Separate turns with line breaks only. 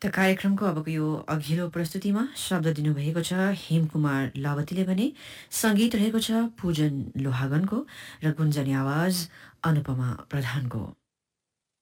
त कार्यक्रमको अबको यो अघिल्लो प्रस्तुतिमा शब्द दिनुभएको छ हेमकुमार लावतीले भने संगीत रहेको छ पूजन लोहागनको र गुन्जनी आवाज अनुपमा प्रधानको।